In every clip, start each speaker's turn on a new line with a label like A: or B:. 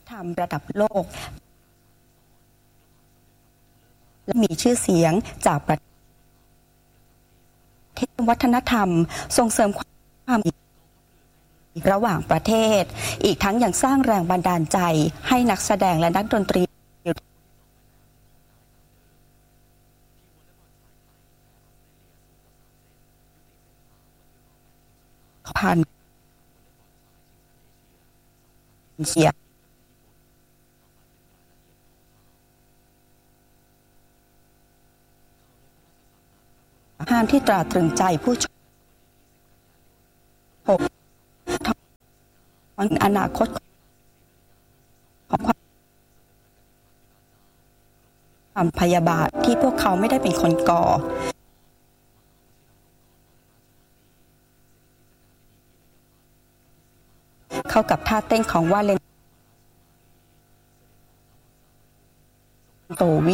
A: ธรรมระดับโลกและมีชื่อเสียงจากประเทศวัฒนธรรมส่งเสริมความระหว่างประเทศอีกทั้งยังสร้างแรงบันดาลใจให้นักแสดงและนักดนตรีผ่านเสียห้ามที่ตราตรึงใจผู้ชมอนาคตของความพยาบาทที่พวกเขาไม่ได้เป็นคนก่อเข้ากับท่าเต้นของวาเลนโตวี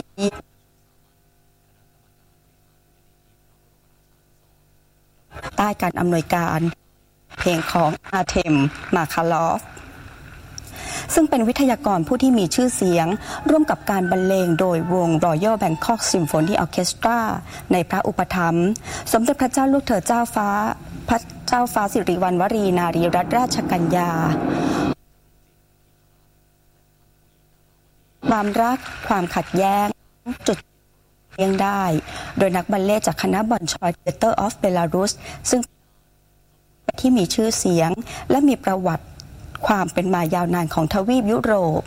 A: ใต้การอำนวยการเพลงของอาร์เทม มาคาลอฟซึ่งเป็นวิทยากรผู้ที่มีชื่อเสียงร่วมกับการบรรเลงโดยวง Royal Bangkok Symphony Orchestra ในพระอุปถัมภ์สมเด็จพระเจ้าลูกเธอเจ้าฟ้าพระเจ้าฟ้าสิริวัณวรีนารีรัตนราชกัญญาความรักความขัดแย้งจุดเลี่ยงได้โดยนักบัลเล่ต์จากคณะบอนชอย Theater of Belarus ซึ่งที่มีชื่อเสียงและมีประวัติความเป็นมายาวนานของทวีปยุโรป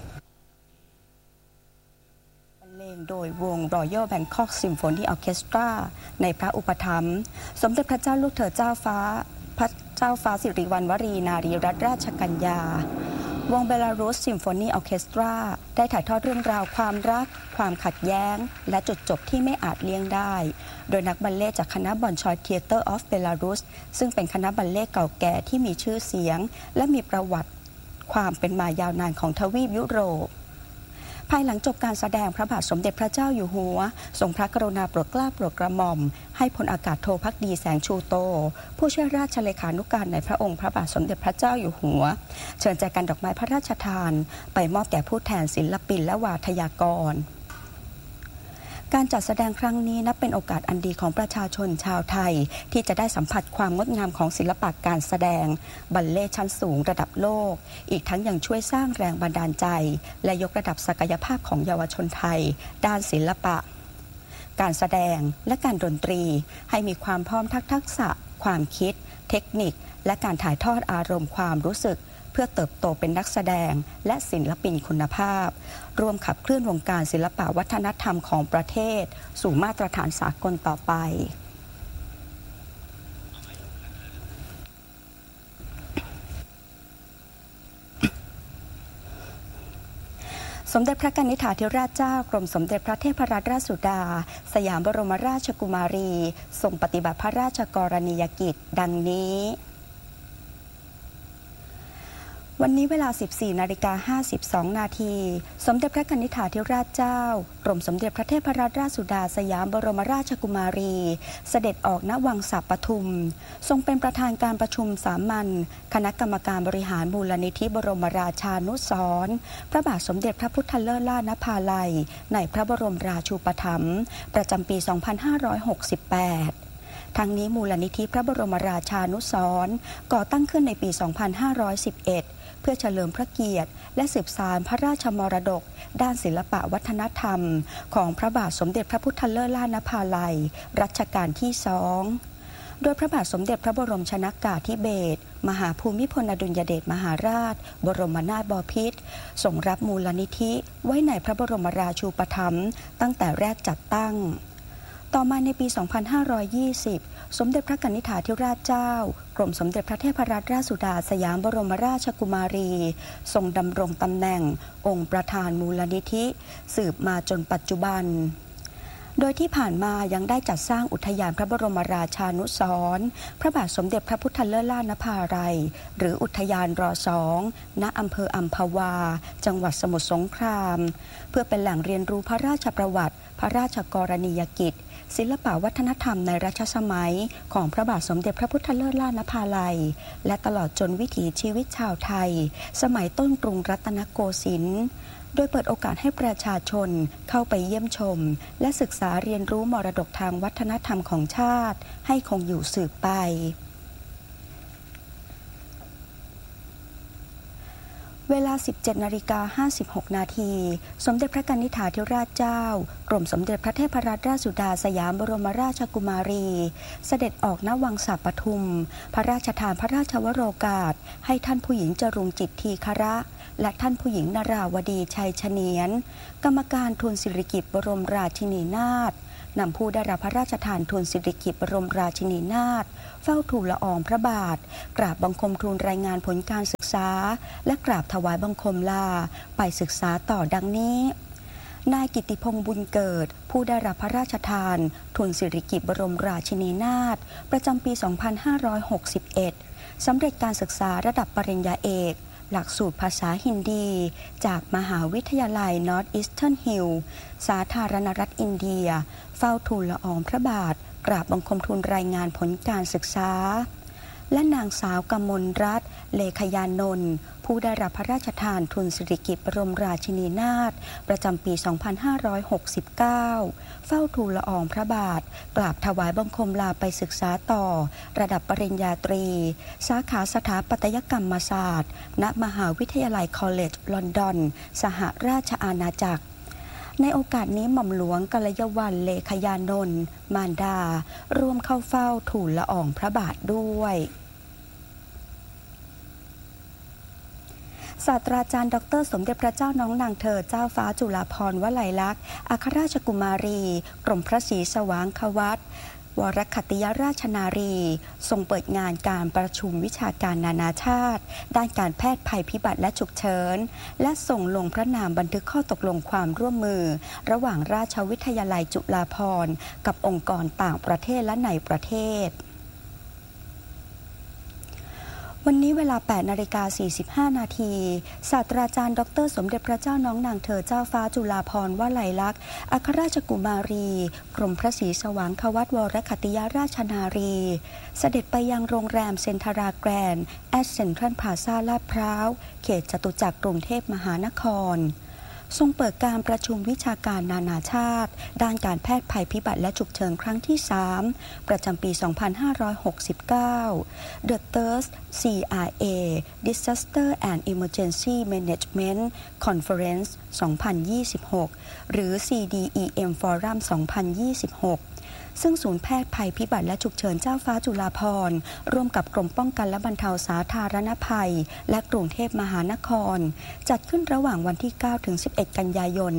A: บรรเลงโดยวง Royal Bangkok Symphony Orchestra ในพระอุปถัมภ์สมเด็จพระเจ้าลูกเธอเจ้าฟ้าพระเจ้าฟ้าสิริวัณวรีนารีรัตนราชกัญญาวง Belarus Symphony Orchestra ได้ถ่ายทอดเรื่องราวความรักความขัดแย้งและจุดจบที่ไม่อาจเลี่ยงได้โดยนักบัลเล่ต์จากคณะบอนชอย Theater of Belarus ซึ่งเป็นคณะบัลเล่ต์เก่าแก่ที่มีชื่อเสียงและมีประวัติความเป็นมายาวนานของทวีปยุโรปภายหลังจบการแสดงพระบาทสมเด็จพระเจ้าอยู่หัวทรงพระกรุณาโปรดเกล้าโปรดกระหม่อมให้พลอากาศโทภักดีแสงชูโตผู้ช่วยราชเลขานุการในพระองค์พระบาทสมเด็จพระเจ้าอยู่หัวเชิญแจกันดอกไม้พระราชทานไปมอบแก่ผู้แทนศิลปินและวาทยากรการจัดแสดงครั้งนี้นับเป็นโอกาสอันดีของประชาชนชาวไทยที่จะได้สัมผัสความงดงามของศิลปะการแสดงบัลเล่ต์ชั้นสูงระดับโลกอีกทั้งยังช่วยสร้างแรงบันดาลใจและยกระดับศักยภาพของเยาวชนไทยด้านศิลปะการแสดงและการดนตรีให้มีความพร้อมทั้งทักษะความคิดเทคนิคและการถ่ายทอดอารมณ์ความรู้สึกเพื่อเติบโตเป็นนักแสดงและศิลปินคุณภาพร่วมขับเคลื่อนวงการศิลปวัฒนธรรมของประเทศสู่มาตรฐานสากลต่อไปสมเด็จพระกนิษฐาธิราชเจ้ากรมสมเด็จพระเทพรัตนราชสุดาสยามบรมราชกุมารีทรงปฏิบัติพระราชกรณียกิจดังนี้วันนี้เวลา 14:52 นาทีสมเด็จพระกนิษฐาธิราชเจ้ากรมสมเด็จพระเทพรัตนราชสุดาสยามบรมราชกุมารีเสด็จออกณวังสัปทุมทรงเป็นประธานการประชุมสามัญคณะกรรมการบริหารมูลนิธิบรมราชานุสรณ์พระบาทสมเด็จพระพุทธเลิศล่านภาลัยในพระบรมราชูปถัมภ์ประจำปี 2568 ทั้งนี้มูลนิธิพระบรมราชานุสรณ์ก่อตั้งขึ้นในปี 2511เพื่อเฉลิมพระเกียรติและสืบสานพระราชมรดกด้านศิลปะวัฒนธรรมของพระบาทสมเด็จพระพุทธเลิศล่านภาลัยรัชกาลที่2โดยพระบาทสมเด็จพระบรมชนกาธิเบศรมหาภูมิพลอดุลยเดชมหาราชบรมนาถบพิตรทรงรับมูลนิธิไว้ในพระบรมราชูปถัมภ์ตั้งแต่แรกจัดตั้งต่อมาในปี 2520 สมเด็จพระกนิษฐาธิราชเจ้ากรมสมเด็จพระเทพรัตนราชสุดาสยามบรมราชกุมารีทรงดำรงตำแหน่งองค์ประธานมูลนิธิสืบมาจนปัจจุบันโดยที่ผ่านมายังได้จัดสร้างอุทยานพระบรมราชานุสรณ์พระบาทสมเด็จพระพุทธเลิศล่านภาลัยหรืออุทยานร.2 ณ อำเภออัมพวาจังหวัดสมุทรสงครามเพื่อเป็นแหล่งเรียนรู้พระราชประวัติพระราชกรณียกิจศิลปวัฒนธรรมในรัชสมัยของพระบาทสมเด็จพระพุทธเลิศล่านภาลัยและตลอดจนวิถีชีวิตชาวไทยสมัยต้นกรุงรัตนโกสินทร์โดยเปิดโอกาสให้ประชาชนเข้าไปเยี่ยมชมและศึกษาเรียนรู้มรดกทางวัฒนธรรมของชาติให้คงอยู่สืบไปเวลา 17:56 นาทีสมเด็จพระกนิษฐาธิราชเจ้ากรมสมเด็จพระเทพรัตนราชสุดาสยามบรมราชกุมารีเสด็จออกณวังสาปทุมพระราชทานพระราชวโรกาสให้ท่านผู้หญิงจรุงจิตทีฆระและท่านผู้หญิงนราวดีชัยเฉนียนกรรมการทูลสิริกิติ์บรมราชินีนาถนำผู้ได้รับพระราชทานทูลสิริกิติ์บรมราชินีนาถเฝ้าทูลละอองพระบาทกราบบังคมทูลรายงานผลการศึกษาและกราบถวายบังคมลาไปศึกษาต่อดังนี้นายกิติพงษ์บุญเกิดผู้ได้รับพระราชทานทูลสิริกิติ์บรมราชินีนาถประจำปี 2561 สำเร็จการศึกษาระดับปริญญาเอกหลักสูตรภาษาฮินดีจากมหาวิทยาลัย Northeastern Hill สาธารณรัฐอินเดียเฝ้าทูลละอองพระบาทกราบบังคมทูลรายงานผลการศึกษาและนางสาวกมลรัตน์เลขยานนท์ผู้ได้รับพระราชทานทุนสิริกิติ์บรมราชินีนาถประจำปี 2569 เฝ้าทูลละอองพระบาทกราบถวายบังคมลาไปศึกษาต่อระดับปริญญาตรีสาขาสถาปัตยกรรมศาสตร์ณมหาวิทยาลัยคอลเลจลอนดอนสหราชอาณาจักรในโอกาสนี้หม่อมหลวงกัลยวัลย์เลขยานนท์มารดาร่วมเข้าเฝ้าทูลละอองพระบาทด้วยศาสตราจารย์ดร.สมเด็จพระเจ้าน้องนางเธอเจ้าฟ้าจุฬาภรณ์วลัยลักษณ์อัครราชกุมารีกรมพระศรีสว่างควัตรวรคัตติยราชนารีทรงเปิดงานการประชุมวิชาการนานาชาติด้านการแพทย์ภัยพิบัติและฉุกเฉินและส่งลงพระนามบันทึกข้อตกลงความร่วมมือระหว่างราชวิทยาลัยจุฬาภรณ์กับองค์กรต่างประเทศและในประเทศวันนี้เวลา 8:45 นาทีศาสตราจารย์ดร.สมเด็จพระเจ้าน้องนางเธอเจ้าฟ้าจุฬาภรณ์วลัยลักษณ์อัครราชกุมารีกรมพระศรีสว่างควัตรวรคัตติยราชนารีเสด็จไปยังโรงแรมเซ็นทราแกรนด์แอดเซ็นทรัลพลาซ่าลาดพร้าวเขตจตุจักรกรุงเทพมหานครทรงเปิดการประชุมวิชาการนานาชาติด้านการแพทย์ภัยพิบัติและฉุกเฉินครั้งที่ 3 ประจำปี 2569 The Third CRA Disaster and Emergency Management Conference 2026 หรือ CDEM Forum 2026ซึ่งศูนย์แพทย์ภัยพิบัติและฉุกเฉินเจ้าฟ้าจุฬาภรณ์ร่วมกับกรมป้องกันและบรรเทาสาธารณภัยและกรุงเทพมหานครจัดขึ้นระหว่างวันที่ 9-11 กันยายน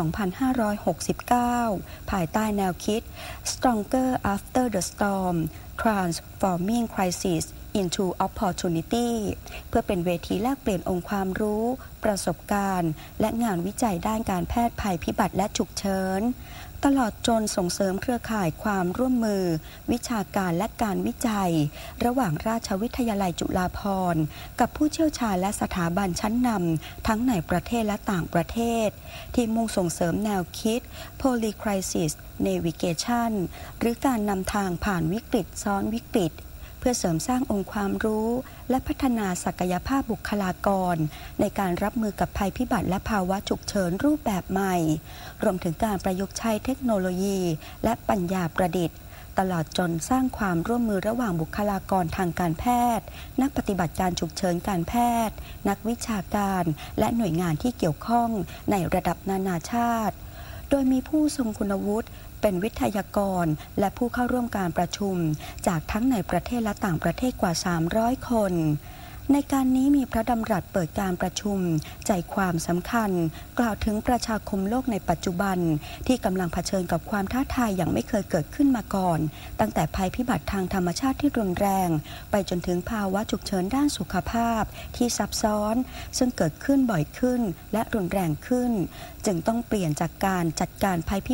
A: 2569 ภายใต้แนวคิด Stronger After the Storm Transforming Crisis into Opportunity เพื่อเป็นเวทีแลกเปลี่ยนองค์ความรู้ประสบการณ์และงานวิจัยด้านการแพทย์ภัยพิบัติและฉุกเฉินตลอดจนส่งเสริมเครือข่ายความร่วมมือวิชาการและการวิจัยระหว่างราชวิทยาลัยจุฬาภรณ์กับผู้เชี่ยวชาญและสถาบันชั้นนำทั้งในประเทศและต่างประเทศที่มุ่งส่งเสริมแนวคิด Polycrisis Navigation หรือการนำทางผ่านวิกฤตซ้อนวิกฤตเพื่อเสริมสร้างองค์ความรู้และพัฒนาศักยภาพบุคลากรในการรับมือกับภัยพิบัติและภาวะฉุกเฉินรูปแบบใหม่รวมถึงการประยุกต์ใช้เทคโนโลยีและปัญญาประดิษฐ์ตลอดจนสร้างความร่วมมือระหว่างบุคลากรทางการแพทย์นักปฏิบัติการฉุกเฉินการแพทย์นักวิชาการและหน่วยงานที่เกี่ยวข้องในระดับนานาชาติโดยมีผู้ทรงคุณวุฒิเป็นวิทยากรและผู้เข้าร่วมการประชุมจากทั้งในประเทศและต่างประเทศกว่า 300 คนในการนี้มีพระดำรัสเปิดการประชุมใจความสำคัญกล่าวถึงประชาคมโลกในปัจจุบันที่กำลังเผชิญกับความท้าทายอย่างไม่เคยเกิดขึ้นมาก่อนตั้งแต่ภัยพิบัติทางธรรมชาติที่รุนแรงไปจนถึงภาวะฉุกเฉินด้านสุขภาพที่ซับซ้อนซึ่งเกิดขึ้นบ่อยขึ้นและรุนแรงขึ้นจึงต้องเปลี่ยนจากการจัดการภัยพิบัติ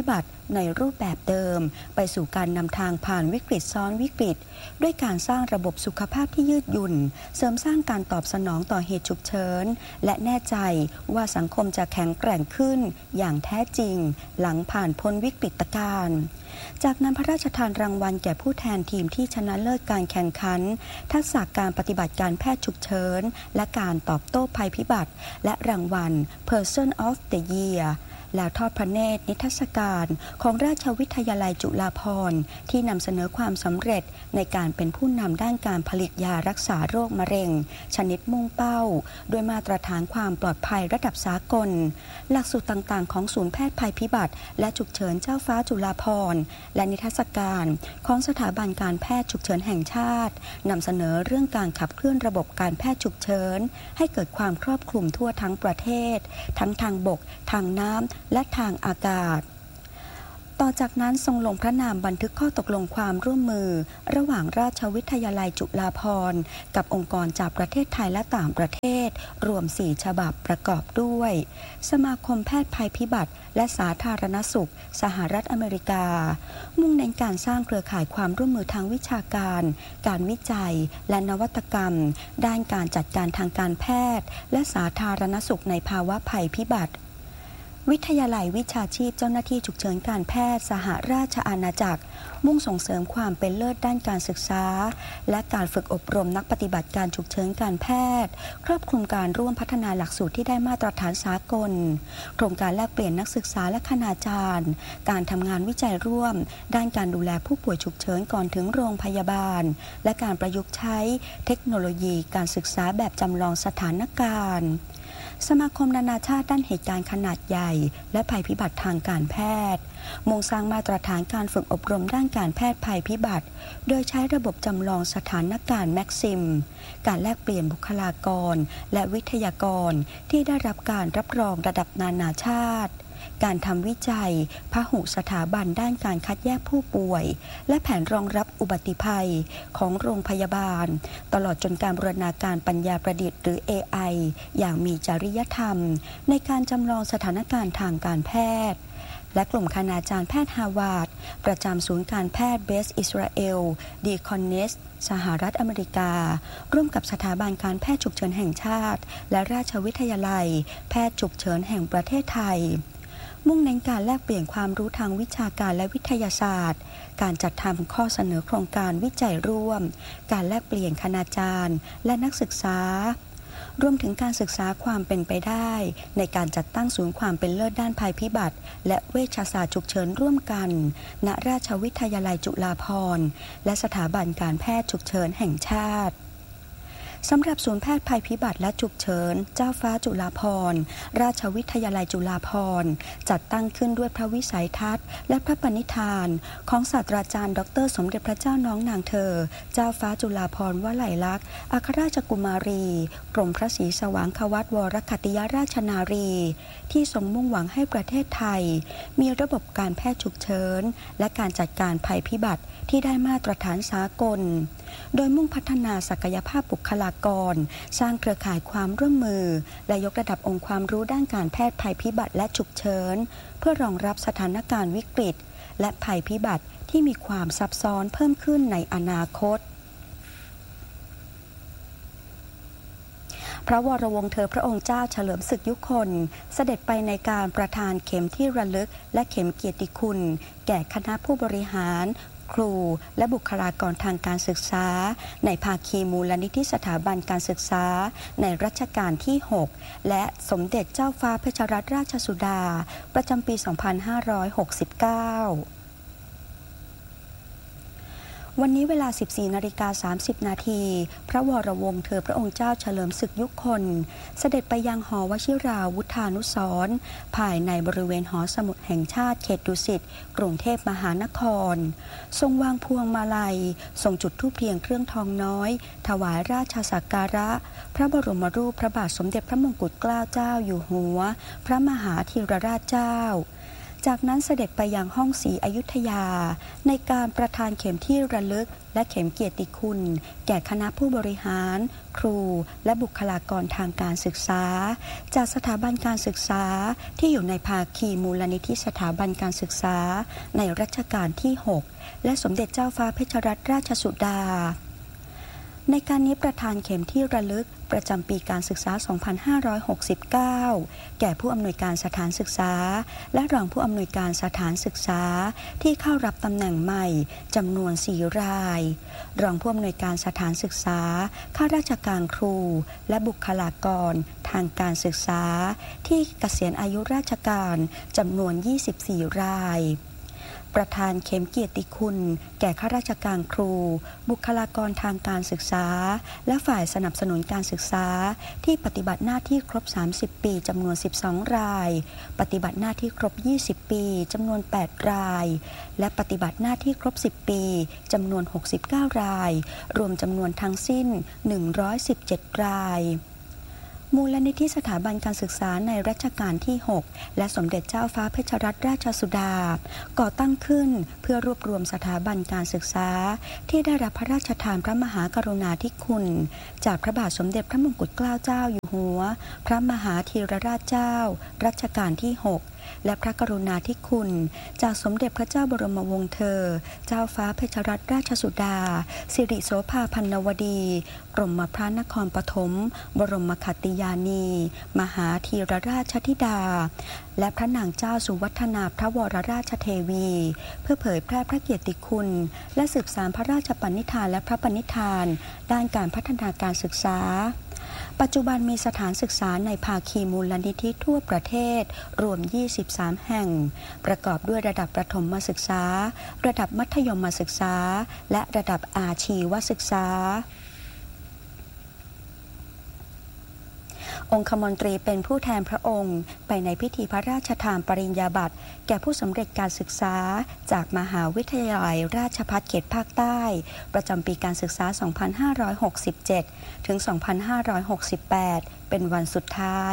A: ในรูปแบบเดิมไปสู่การนำทางผ่านวิกฤตซ้อนวิกฤตด้วยการสร้างระบบสุขภาพที่ยืดหยุ่นเสริมสร้างการตอบสนองต่อเหตุฉุกเฉินและแน่ใจว่าสังคมจะแข็งแกร่งขึ้นอย่างแท้จริงหลังผ่านพ้นวิกฤตการณ์จากนั้นพระราชทานรางวัลแก่ผู้แทนทีมที่ชนะเลิศการแข่งขันทักษะการปฏิบัติการแพทย์ฉุกเฉินและการตอบโต้ภัยพิบัติและรางวัล Person of the Year แล้วทอดพระเนตรนิทรรศการของราชวิทยาลัยจุฬาภรณ์ที่นำเสนอความสำเร็จในการเป็นผู้นำด้านการผลิตยารักษาโรคมะเร็งชนิดมุ่งเป้าด้วยมาตรฐานความปลอดภัยระดับสากลหลักสูตรต่างๆของศูนย์แพทย์ภัยพิบัติและฉุกเฉินเจ้าฟ้าจุฬาภรณ์และนิทรรศการของสถาบันการแพทย์ฉุกเฉินแห่งชาตินำเสนอเรื่องการขับเคลื่อนระบบการแพทย์ฉุกเฉินให้เกิดความครอบคลุมทั่วทั้งประเทศทั้งทางบกทางน้ำและทางอากาศต่อจากนั้นทรงลงพระนามบันทึกข้อตกลงความร่วมมือระหว่างราชวิทยาลัยจุฬาภรณ์กับองค์กรจากประเทศไทยและต่างประเทศรวม4ฉบับประกอบด้วยสมาคมแพทย์ภัยพิบัติและสาธารณสุขสหรัฐอเมริกามุ่งเน้นการสร้างเครือข่ายความร่วมมือทางวิชาการการวิจัยและนวัตกรรมด้านการจัดการทางการแพทย์และสาธารณสุขในภาวะภัยพิบัติวิทยาลัยวิชาชีพเจ้าหน้าที่ฉุกเฉินการแพทย์สหราชอาณาจักรมุ่งส่งเสริมความเป็นเลิศด้านการศึกษาและการฝึกอบรมนักปฏิบัติการฉุกเฉินการแพทย์ครอบคลุมการร่วมพัฒนาหลักสูตรที่ได้มาตรฐานสากลโครงการแลกเปลี่ยนนักศึกษาและคณาจารย์การทำงานวิจัยร่วมด้านการดูแลผู้ป่วยฉุกเฉินก่อนถึงโรงพยาบาลและการประยุกต์ใช้เทคโนโลยีการศึกษาแบบจำลองสถานการณ์สมาคมนานาชาติด้านเหตุการณ์ขนาดใหญ่และภัยพิบัติทางการแพทย์มุ่งสร้างมาตรฐานการฝึกอบรมด้านการแพทย์ภัยพิบัติโดยใช้ระบบจำลองสถานการณ์แม็กซิมการแลกเปลี่ยนบุคลากรและวิทยากรที่ได้รับการรับรองระดับนานาชาติการทำวิจัยพหุสถาบันด้านการคัดแยกผู้ป่วยและแผนรองรับอุบัติภัยของโรงพยาบาลตลอดจนการบูรณาการปัญญาประดิษฐ์หรือ AI อย่างมีจริยธรรมในการจำลองสถานการณ์ทางการแพทย์และกลุ่มคณาจารย์แพทย์ฮาวาดประจำศูนย์การแพทย์เบสอิสราเอลดีคอนเนสสหรัฐอเมริการ่วมกับสถาบันการแพทย์ฉุกเฉินแห่งชาติและราชวิทยาลัยแพทย์ฉุกเฉินแห่งประเทศไทยมุ่งเน้นการแลกเปลี่ยนความรู้ทางวิชาการและวิทยาศาสตร์การจัดทำข้อเสนอโครงการวิจัยร่วมการแลกเปลี่ยนคณาจารย์และนักศึกษารวมถึงการศึกษาความเป็นไปได้ในการจัดตั้งศูนย์ความเป็นเลิศด้านภัยพิบัติและเวชศาสตร์ฉุกเฉินร่วมกันณราชวิทยาลัยจุฬาภรณ์และสถาบันการแพทย์ฉุกเฉินแห่งชาติสำหรับศูนย์แพทย์ภัยพิบัติและฉุกเฉินเจ้าฟ้าจุฬาภรณ์ราชวิทยาลัยจุฬาภรณ์จัดตั้งขึ้นด้วยพระวิสัยทัศน์และพระปณิธานของศาสตราจารย์ดร.สมเด็จพระเจ้าน้องนางเธอเจ้าฟ้าจุฬาภรณ์วลัยลักษณ์อัครราชกุมารีกรมพระศรีสว่างควัตวรคัตติยราชนารีที่ทรงมุ่งหวังให้ประเทศไทยมีระบบการแพทย์ฉุกเฉินและการจัดการภัยพิบัติที่ได้มาตรฐานสากลโดยมุ่งพัฒนาศักยภาพบุคลากรสร้างเครือข่ายความร่วมมือและยกระดับองค์ความรู้ด้านการแพทย์ภัยพิบัติและฉุกเฉินเพื่อรองรับสถานการณ์วิกฤตและภัยพิบัติที่มีความซับซ้อนเพิ่มขึ้นในอนาคตพระวรวงศ์เธอพระองค์เจ้าเฉลิมศึกยุคนเสด็จไปในการประทานเข็มที่ระลึกและเข็มเกียรติคุณแก่คณะผู้บริหารครูและบุคลากรทางการศึกษาในภาคีมูลนิธิสถาบันการศึกษาในรัชกาลที่ 6 และสมเด็จเจ้าฟ้าเพชรรัตนราชสุดาประจำปี 2569วันนี้เวลา 14:30 นาทีพระวรวงศ์เธอพระองค์เจ้าเฉลิมศึกยุคนเสด็จไปยังหอวชิราวุธานุสรณ์ภายในบริเวณหอสมุดแห่งชาติเขตดุสิตกรุงเทพมหานครทรงวางพวงมาลัยทรงจุดธูปเทียนเครื่องทองน้อยถวายราชสักการะพระบรมรูปพระบาทสมเด็จพระมงกุฎเกล้าเจ้าอยู่หัวพระมหาธีรราชเจ้าจากนั้นเสด็จไปยังห้องศรีอยุธยาในการประทานเข็มที่ระลึกและเข็มเกียรติคุณแก่คณะผู้บริหารครูและบุคลากรทางการศึกษาจากสถาบันการศึกษาที่อยู่ในภาคีมูลนิธิสถาบันการศึกษาในรัชกาลที่ 6 และสมเด็จเจ้าฟ้าเพชรรัตนราชสุดาในการนี้ประธานเข็มที่ระลึกประจำปีการศึกษา 2569 แก่ผู้อำนวยการสถานศึกษาและรองผู้อำนวยการสถานศึกษาที่เข้ารับตำแหน่งใหม่จำนวน 4 รายรองผู้อำนวยการสถานศึกษาข้าราชการครูและบุคลากรทางการศึกษาที่เกษียณอายุราชการจำนวน 24 รายประธานเข็มเกียรติคุณแก่ข้าราชการครูบุคลากรทางการศึกษาและฝ่ายสนับสนุนการศึกษาที่ปฏิบัติหน้าที่ครบ30ปีจำนวน12รายปฏิบัติหน้าที่ครบ20ปีจำนวน8รายและปฏิบัติหน้าที่ครบ10ปีจำนวน69รายรวมจำนวนทั้งสิ้น117รายมูลนิธิสถาบันการศึกษาในรัชกาลที่ 6 และสมเด็จเจ้าฟ้าเพชรรัตนราชสุดาก่อตั้งขึ้นเพื่อรวบรวมสถาบันการศึกษาที่ได้รับพระราชทานพระมหากรุณาธิคุณจากพระบาทสมเด็จพระมงกุฎเกล้าเจ้าอยู่หัวพระมหาธีรราชเจ้ารัชกาลที่ 6และพระกรุณาธิคุณจากสมเด็จพระเจ้าบรมวงศ์เธอเจ้าฟ้าเพชรรัตนราชสุดาสิริโสภาพันนวดีกรมพระนครปฐมบรมขัตติยานีมหาธีรราชธิดาและพระนางเจ้าสุวัฒนาพระวรราชเทวีเพื่อเผยแพร่พระเกียรติคุณและสืบสานพระราชปณิธานและพระปณิธานด้านการพัฒนาการศึกษาปัจจุบันมีสถานศึกษาในภาคีมูลนิธิทั่วประเทศรวม23แห่งประกอบด้วยระดับประถมศึกษาระดับมัธยมศึกษาและระดับอาชีวศึกษาองคมนตรีเป็นผู้แทนพระองค์ไปในพิธีพระราชทานปริญญาบัตรแก่ผู้สำเร็จการศึกษาจากมหาวิทยาลัยราชภัฏเขตภาคใต้ประจำปีการศึกษา 2567 ถึง 2568 เป็นวันสุดท้าย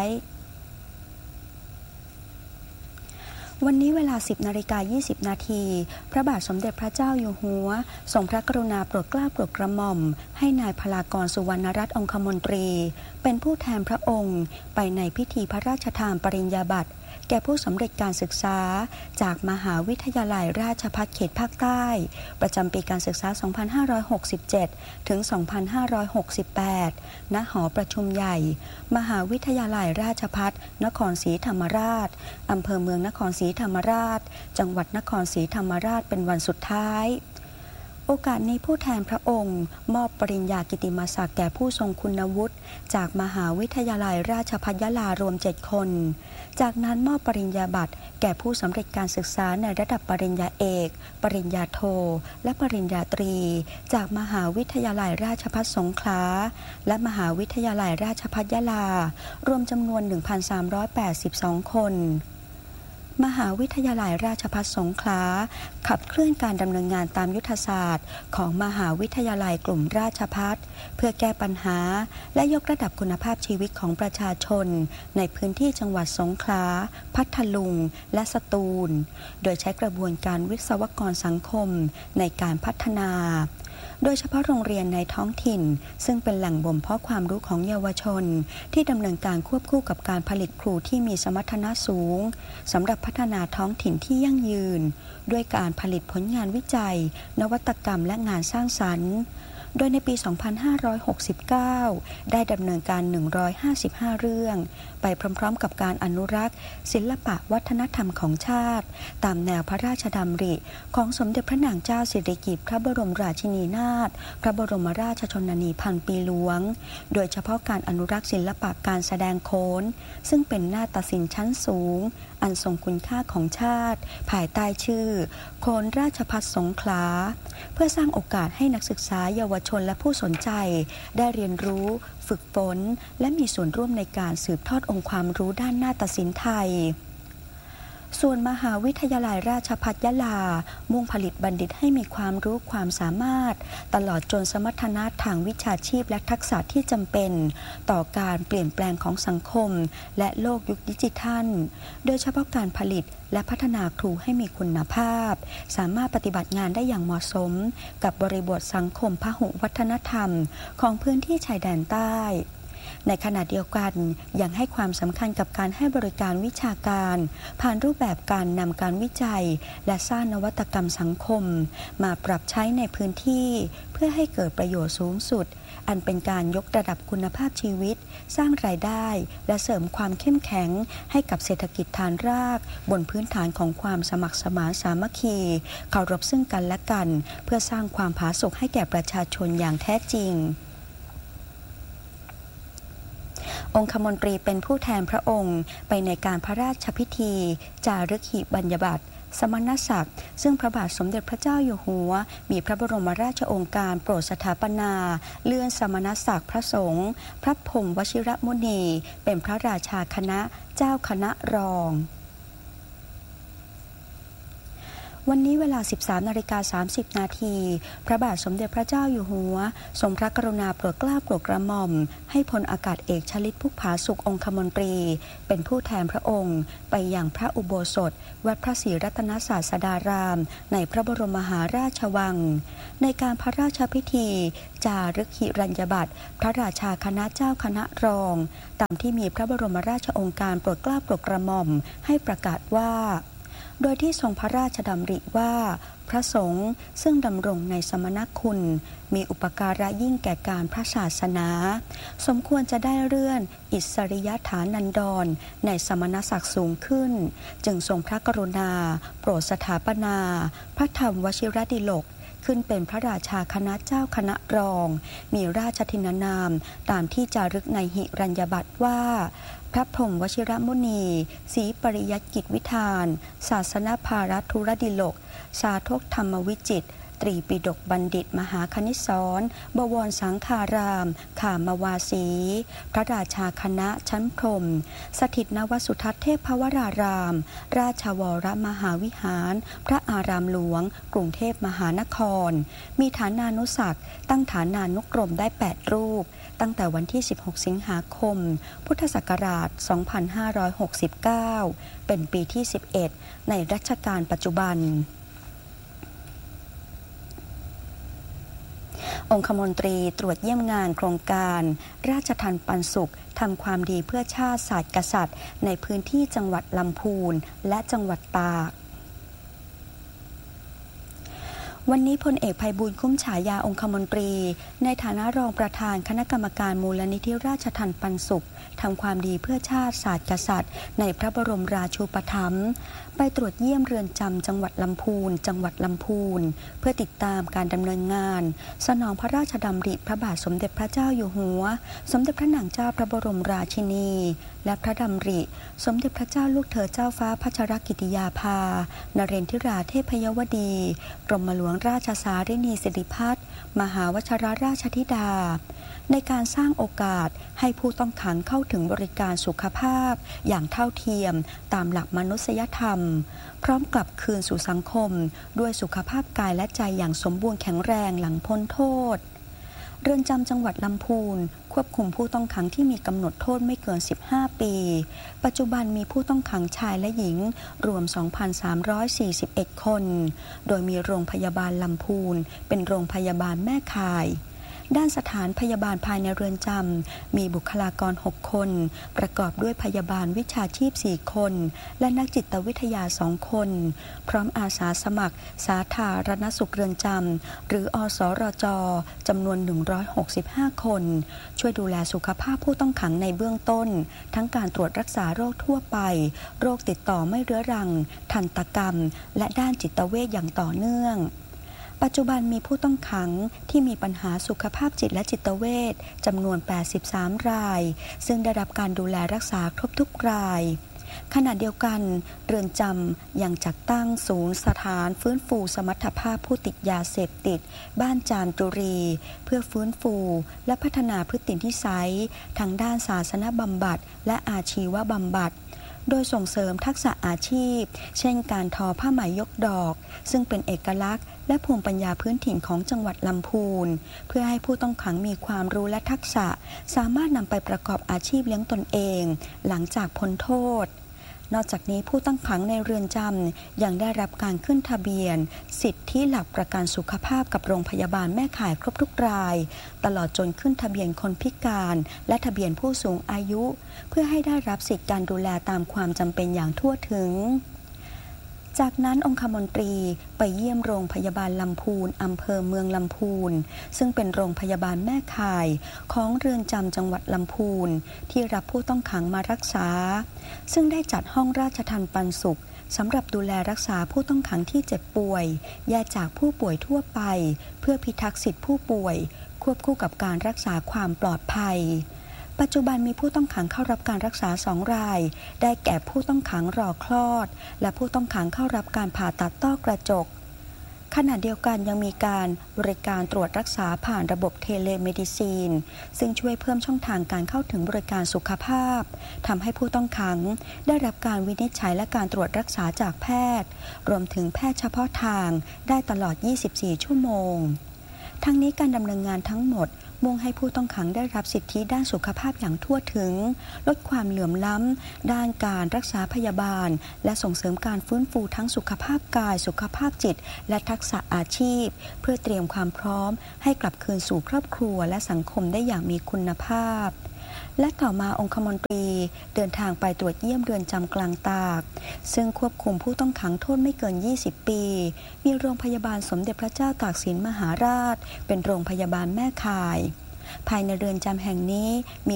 A: วันนี้เวลา 10:20 นาทีพระบาทสมเด็จพระเจ้าอยู่หัวทรงพระกรุณาโปรดเกล้าโปรดกระหม่อมให้นายพลากรสุวรรณรัตน์องคมนตรีเป็นผู้แทนพระองค์ไปในพิธีพระราชทานปริญญาบัตรแก่ผู้สำเร็จการศึกษาจากมหาวิทยาลัยราชภัฏเขตภาคใต้ประจำปีการศึกษา 2567 ถึง 2568 ณ หอประชุมใหญ่มหาวิทยาลัยราชภัฏนครศรีธรรมราชอำเภอเมืองนครศรีธรรมราชจังหวัดนครศรีธรรมราชเป็นวันสุดท้ายโอกาสนี้ผู้แทนพระองค์มอบปริญญากิตติมศักดิ์แก่ผู้ทรงคุณวุฒิจากมหาวิทยาลัยราชภัฏยะลารวม7คนจากนั้นมอบปริญญาบัตรแก่ผู้สำเร็จการศึกษาในระดับปริญญาเอกปริญญาโทและปริญญาตรีจากมหาวิทยาลัยราชภัฏสงขลาและมหาวิทยาลัยราชภัฏยะลารวมจำนวน 1,382 คนมหาวิทยาลัยราชภัฏสงขลาขับเคลื่อนการดำเนินงานตามยุทธศาสตร์ของมหาวิทยาลัยกลุ่มราชภัฏเพื่อแก้ปัญหาและยกระดับคุณภาพชีวิตของประชาชนในพื้นที่จังหวัดสงขลาพัทลุงและสตูลโดยใช้กระบวนการวิศวกรสังคมในการพัฒนาโดยเฉพาะโรงเรียนในท้องถิ่นซึ่งเป็นแหล่งบ่มเพาะความรู้ของเยาวชนที่ดำเนินการควบคู่กับการผลิตครูที่มีสมรรถนะสูงสำหรับพัฒนาท้องถิ่นที่ยั่งยืนด้วยการผลิตผลงานวิจัยนวัตกรรมและงานสร้างสรรค์โดยในปี 2569 ได้ดำเนินการ 155 เรื่องไปพร้อมๆกับการอนุรักษ์ศิลปะวัฒนธรรมของชาติตามแนวพระราชดำริของสมเด็จพระนางเจ้าสิริกิติ์พระบรมราชินีนาถพระบรมราชชนนีพันปีหลวงโดยเฉพาะการอนุรักษ์ศิลปะการแสดงโขนซึ่งเป็นนาฏศิลป์ชั้นสูงอันทรงคุณค่าของชาติภายใต้ชื่อโขนราชภัฏสงขลาเพื่อสร้างโอกาสให้นักศึกษาเยาวชนและผู้สนใจได้เรียนรู้ฝึกฝนและมีส่วนร่วมในการสืบทอดองค์ความรู้ด้านนาฏศิลป์ไทยส่วนมหาวิทยาลัยราชภัฏยะลามุ่งผลิตบัณฑิตให้มีความรู้ความสามารถตลอดจนสมรรถนะทางวิชาชีพและทักษะที่จำเป็นต่อการเปลี่ยนแปลงของสังคมและโลกยุคดิจิทัลโดยเฉพาะการผลิตและพัฒนาครูให้มีคุณภาพสามารถปฏิบัติงานได้อย่างเหมาะสมกับบริบทสังคมพหุวัฒนธรรมของพื้นที่ชายแดนใต้ในขณะเดียวกันยังให้ความสำคัญกับการให้บริการวิชาการผ่านรูปแบบการนำการวิจัยและสร้างนวัตกรรมสังคมมาปรับใช้ในพื้นที่เพื่อให้เกิดประโยชน์สูงสุดอันเป็นการยกระดับคุณภาพชีวิตสร้างรายได้และเสริมความเข้มแข็งให้กับเศรษฐกิจฐานรากบนพื้นฐานของความสมัครสมานสามัคคีเคารพซึ่งกันและกันเพื่อสร้างความผาสุกให้แก่ประชาชนอย่างแท้จริงองคมนตรีเป็นผู้แทนพระองค์ไปในการพระราชพิธีจารึกหิบัญญบัตรสมณศักดิ์ซึ่งพระบาทสมเด็จพระเจ้าอยู่หัวมีพระบรมราชโองการโปรดสถาปนาเลื่อนสมณศักดิ์พระสงฆ์พระพรหมวชิรมุนีเป็นพระราชาคณะเจ้าคณะรองวันนี้เวลา 13:30 นาทีพระบาทสมเด็จพระเจ้าอยู่หัวทรงพระกรุณาโปรดเกล้าโปรดกระหม่อมให้พลอากาศเอกชลิตพุกผาสุของคมนตรีเป็นผู้แทนพระองค์ไปยังพระอุโบสถวัดพระศรีรัตนศาสดารามในพระบรมมหาราชวังในการพระราชพิธีจารึกหิรัญญบัตรพระราชาคณะเจ้าคณะรองตามที่มีพระบรมราชโองการโปรดเกล้าโปรดกระหม่อมให้ประกาศว่าโดยที่ทรงพระราชดำริว่าพระสงฆ์ซึ่งดำรงในสมณคุณมีอุปการะยิ่งแก่การพระศาสนาสมควรจะได้เลื่อนอิสริยฐานันดรในสมณศักดิ์สูงขึ้นจึงทรงพระกรุณาโปรดสถาปนาพระธรรมวชิรดิลกขึ้นเป็นพระราชาคณะเจ้าคณะรองมีราชทินนามตามที่จารึกในหิรัญญบัตรว่าพระพรหมวชิรมุนีศรีปริยัติกิจวิธานศาสนภารัธุรดิลกสาธกธรรมวิจิตรตรีปิฎกบัณฑิตมหาคณิสรบวรสังฆารามขามวาสีพระราชาคณะชั้นพรหมสถิตนวสุทัศน์เทพวรารามราชวรมหาวิหารพระอารามหลวงกรุงเทพมหานครมีฐานานุศักดิ์ตั้งฐานานุกรมได้8รูปตั้งแต่วันที่16สิงหาคมพุทธศักราช2569เป็นปีที่11ในรัชกาลปัจจุบันองคมนตรีตรวจเยี่ยมงานโครงการราชทัณฑ์ปันสุขทำความดีเพื่อชาติศาสตร์กษัตริย์ในพื้นที่จังหวัดลำพูนและจังหวัดตากวันนี้พลเอกไพบูลย์คุ้มฉายาองคมนตรีในฐานะรองประธานคณะกรรมการมูลนิธิราชทัณฑ์ปันสุขทำความดีเพื่อชาติศาสตร์กษัตริย์ในพระบรมราชูปถัมภ์ไปตรวจเยี่ยมเรือนจำจังหวัดลำพูนเพื่อติดตามการดำเนินงานสนองพระราชดำริพระบาทสมเด็จพระเจ้าอยู่หัวสมเด็จพระนางเจ้าพระบรมราชินีและพระดำริสมเด็จพระเจ้าลูกเธอเจ้าฟ้าพัชรกิติยาภานเรนทิราเทพยวดีกรมหลวงราชสารินีสิริพัฒน์มหาวชิรราชธิดาในการสร้างโอกาสให้ผู้ต้องขังเข้าถึงบริการสุขภาพอย่างเท่าเทียมตามหลักมนุษยธรรมพร้อมกลับคืนสู่สังคมด้วยสุขภาพกายและใจอย่างสมบูรณ์แข็งแรงหลังพ้นโทษเรือนจำจังหวัดลำพูนควบคุมผู้ต้องขังที่มีกำหนดโทษไม่เกิน15ปีปัจจุบันมีผู้ต้องขังชายและหญิงรวม 2,341 คนโดยมีโรงพยาบาลลำพูนเป็นโรงพยาบาลแม่ข่ายด้านสถานพยาบาลภายในเรือนจำมีบุคลากร6คนประกอบด้วยพยาบาลวิชาชีพ4คนและนักจิตวิทยา2คนพร้อมอาสาสมัครสาธารณสุขเรือนจำหรืออสรจจำนวน165คนช่วยดูแลสุขภาพผู้ต้องขังในเบื้องต้นทั้งการตรวจรักษาโรคทั่วไปโรคติดต่อไม่เรื้อรังทันตกรรมและด้านจิตเวชอย่างต่อเนื่องปัจจุบันมีผู้ต้องขังที่มีปัญหาสุขภาพจิตและจิตเวชจำนวน83รายซึ่งได้รับการดูแลรักษาครบทุกรายขณะเดียวกันเรือนจำยังจัดตั้งศูนย์สถานฟื้นฟูสมรรถภาพผู้ติดยาเสพติดบ้านจามจุรีเพื่อฟื้นฟูและพัฒนาพฤตินิสัยทางด้านศาสนบำบัดและอาชีวบำบัดโดยส่งเสริมทักษะอาชีพเช่นการทอผ้าไหมยกดอกซึ่งเป็นเอกลักษณ์และภูมิปัญญาพื้นถิ่นของจังหวัดลำพูนเพื่อให้ผู้ต้องขังมีความรู้และทักษะสามารถนำไปประกอบอาชีพเลี้ยงตนเองหลังจากพ้นโทษนอกจากนี้ผู้ต้องขังในเรือนจำยังได้รับการขึ้นทะเบียนสิทธิหลักประกันสุขภาพกับโรงพยาบาลแม่ข่ายครบทุกรายตลอดจนขึ้นทะเบียนคนพิการและทะเบียนผู้สูงอายุเพื่อให้ได้รับสิทธิการดูแลตามความจำเป็นอย่างทั่วถึงจากนั้นองคมนตรีไปเยี่ยมโรงพยาบาลลำพูนอำเภอเมืองลำพูนซึ่งเป็นโรงพยาบาลแม่ข่ายของเรือนจำจังหวัดลำพูนที่รับผู้ต้องขังมารักษาซึ่งได้จัดห้องราชทัณฑ์ปันสุขสำหรับดูแลรักษาผู้ต้องขังที่เจ็บป่วยแยกจากผู้ป่วยทั่วไปเพื่อพิทักษ์สิทธิผู้ป่วยควบคู่กับการรักษาความปลอดภัยปัจจุบันมีผู้ต้องขังเข้ารับการรักษา2 รายได้แก่ผู้ต้องขังรอคลอดและผู้ต้องขังเข้ารับการผ่าตัดต้อกระจกขณะเดียวกันยังมีการบริการตรวจรักษาผ่านระบบเทเลเมดิซีนซึ่งช่วยเพิ่มช่องทางการเข้าถึงบริการสุขภาพทำให้ผู้ต้องขังได้รับการวินิจฉัยและการตรวจรักษาจากแพทย์รวมถึงแพทย์เฉพาะทางได้ตลอด24 ชั่วโมงทั้งนี้การดำเนินงานทั้งหมดมุ่งให้ผู้ต้องขังได้รับสิทธิด้านสุขภาพอย่างทั่วถึงลดความเหลื่อมล้ำด้านการรักษาพยาบาลและส่งเสริมการฟื้นฟูทั้งสุขภาพกายสุขภาพจิตและทักษะอาชีพเพื่อเตรียมความพร้อมให้กลับคืนสู่ครอบครัวและสังคมได้อย่างมีคุณภาพและต่อมาองคมนตรีเดินทางไปตรวจเยี่ยมเรือนจำกลางตากซึ่งควบคุมผู้ต้องขังโทษไม่เกิน20 ปีมีโรงพยาบาลสมเด็จพระเจ้าตากสินมหาราชเป็นโรงพยาบาลแม่ข่ายภายในเรือนจำแห่งนี้มี